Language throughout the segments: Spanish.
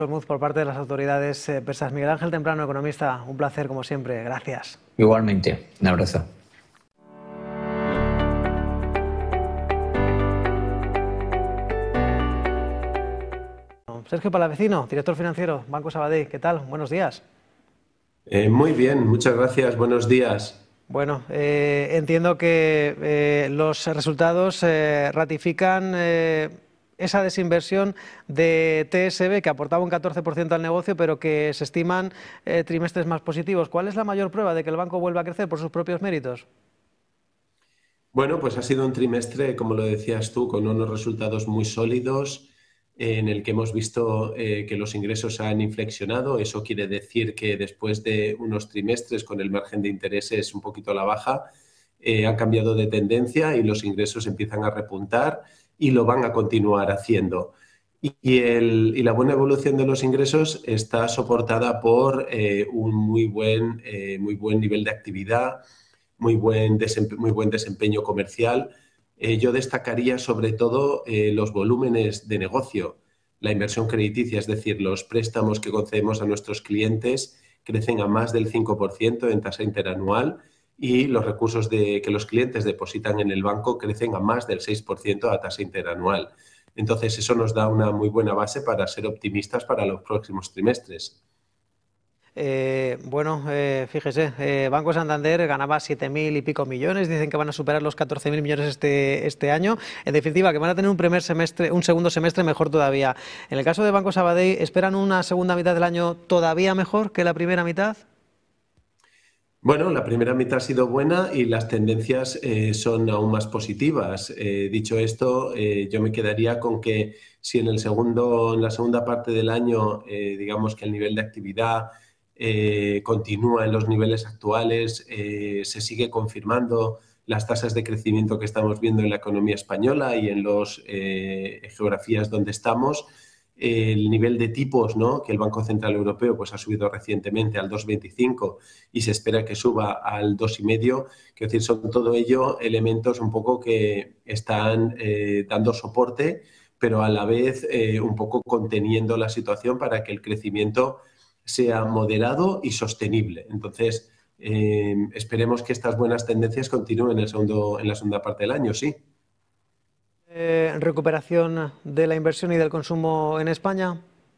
Por parte de las autoridades persas. Miguel Ángel Temprano, economista, un placer como siempre. Gracias. Igualmente, un abrazo. Sergio Palavecino, director financiero, Banco Sabadell. ¿Qué tal? Buenos días. Muy bien, muchas gracias. Buenos días. Bueno, entiendo que los resultados ratifican esa desinversión de TSB, que aportaba un 14% al negocio, pero que se estiman trimestres más positivos. ¿Cuál es la mayor prueba de que el banco vuelva a crecer por sus propios méritos? Bueno, pues ha sido un trimestre, como lo decías tú, con unos resultados muy sólidos, en el que hemos visto que los ingresos han inflexionado. Eso quiere decir que después de unos trimestres con el margen de intereses un poquito a la baja, han cambiado de tendencia y los ingresos empiezan a repuntar y lo van a continuar haciendo. Y la buena evolución de los ingresos está soportada por un muy buen nivel de actividad, muy buen desempeño comercial. Yo destacaría sobre todo los volúmenes de negocio. La inversión crediticia, es decir, los préstamos que concedemos a nuestros clientes, crecen a más del 5% en tasa interanual, y los recursos que los clientes depositan en el banco crecen a más del 6% a tasa interanual. Entonces, eso nos da una muy buena base para ser optimistas para los próximos trimestres. Fíjese, Banco Santander ganaba 7.000 y pico millones, dicen que van a superar los 14.000 millones este año. En definitiva, que van a tener un segundo semestre mejor todavía. En el caso de Banco Sabadell, ¿esperan una segunda mitad del año todavía mejor que la primera mitad? Bueno, la primera mitad ha sido buena y las tendencias son aún más positivas. Dicho esto, yo me quedaría con que si en la segunda parte del año, digamos que el nivel de actividad continúa en los niveles actuales, se sigue confirmando las tasas de crecimiento que estamos viendo en la economía española y en las geografías donde estamos. El nivel de tipos, ¿no?, que el Banco Central Europeo pues, ha subido recientemente al 2,25 y se espera que suba al 2,5. Quiero decir, son todo ello elementos un poco que están dando soporte, pero a la vez un poco conteniendo la situación para que el crecimiento sea moderado y sostenible. Entonces, esperemos que estas buenas tendencias continúen en la segunda parte del año, sí. ¿Recuperación de la inversión y del consumo en España?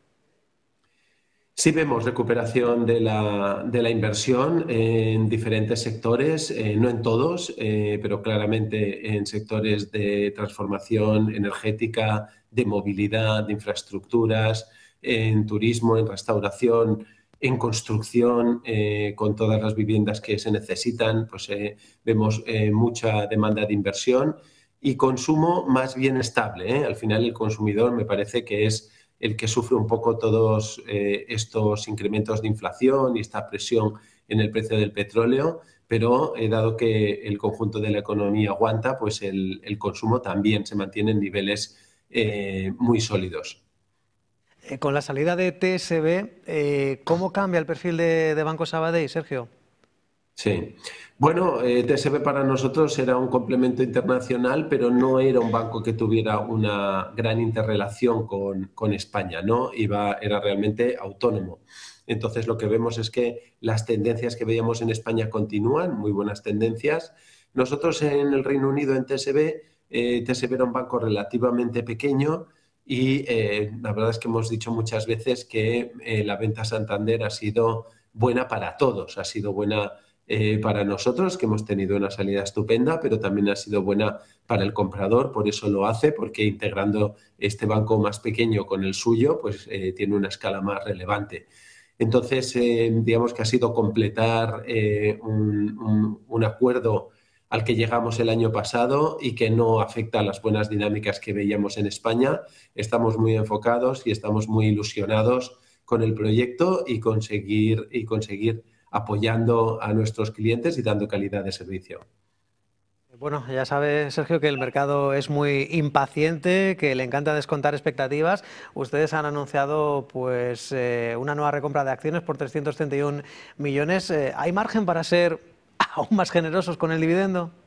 Sí vemos recuperación de la inversión en diferentes sectores, no en todos, pero claramente en sectores de transformación energética, de movilidad, de infraestructuras, en turismo, en restauración, en construcción, con todas las viviendas que se necesitan, pues vemos mucha demanda de inversión y consumo más bien estable, ¿eh? Al final el consumidor me parece que es el que sufre un poco todos estos incrementos de inflación y esta presión en el precio del petróleo, pero dado que el conjunto de la economía aguanta, pues el consumo también se mantiene en niveles muy sólidos. Con la salida de TSB, ¿cómo cambia el perfil de Banco Sabadell, Sergio? Sí. Bueno, TSB para nosotros era un complemento internacional, pero no era un banco que tuviera una gran interrelación con España, ¿no? Era realmente autónomo. Entonces, lo que vemos es que las tendencias que veíamos en España continúan, muy buenas tendencias. Nosotros en el Reino Unido, en TSB, TSB era un banco relativamente pequeño y la verdad es que hemos dicho muchas veces que la venta Santander ha sido buena para todos, ha sido buena para nosotros, que hemos tenido una salida estupenda, pero también ha sido buena para el comprador, por eso lo hace, porque integrando este banco más pequeño con el suyo, pues tiene una escala más relevante. Entonces, digamos que ha sido completar un acuerdo al que llegamos el año pasado y que no afecta a las buenas dinámicas que veíamos en España. Estamos muy enfocados y estamos muy ilusionados con el proyecto y conseguir apoyando a nuestros clientes y dando calidad de servicio. Bueno, ya sabe, Sergio, que el mercado es muy impaciente, que le encanta descontar expectativas. Ustedes han anunciado pues una nueva recompra de acciones por 331 millones. ¿Hay margen para ser aún más generosos con el dividendo?